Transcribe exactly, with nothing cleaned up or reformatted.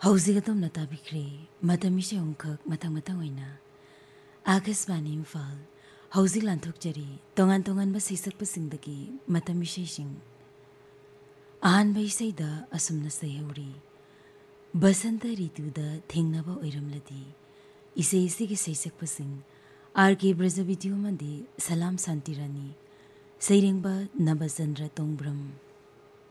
ꯍꯧꯖꯤꯛ ꯑꯗꯣꯝꯅ ꯇꯥꯕꯤꯈ꯭ꯔꯦ ꯃꯇꯝ ꯏꯁꯩ ꯑꯍꯨꯝꯈꯛ ꯃꯊꯪ ꯃꯊꯪ ꯑꯣꯏꯅ ꯑꯥꯀꯥꯁꯕꯥꯅꯤ ꯏꯝꯐꯥꯜ ꯍꯧꯖꯤꯛ ꯂꯥꯟꯊꯣꯛꯆꯔꯤ ꯇꯣꯉꯥꯟ ꯇꯣꯉꯥꯟꯕ ꯁꯩꯁꯛꯄꯁꯤꯡꯗꯒꯤ ꯃꯇꯝ ꯏꯁꯩꯁꯤꯡ ꯑꯍꯥꯟꯕ ꯏꯁꯩꯗ ꯑꯁꯨꯝꯅ ꯁꯩꯍꯧꯔꯤ ꯕꯁꯟꯇ ꯔꯤꯇꯨꯗ ꯊꯦꯡꯅꯕ ꯑꯣꯏꯔꯝꯂꯗꯤ ꯏꯁꯩ ꯑꯁꯤꯒꯤ ꯁꯩꯁꯛꯄꯁꯤꯡ ꯑꯥꯔ ꯀꯦ ꯕ꯭ꯔꯖꯕꯤꯗ꯭ꯌꯨ ꯑꯃꯗꯤ ꯁꯂꯥꯝ ꯁꯥꯟꯇꯤꯔꯥꯅꯤ ꯁꯩꯔꯦꯡꯕ ꯅꯕꯆꯟꯗ꯭ꯔ ꯇꯣꯡꯕ꯭ꯔꯝ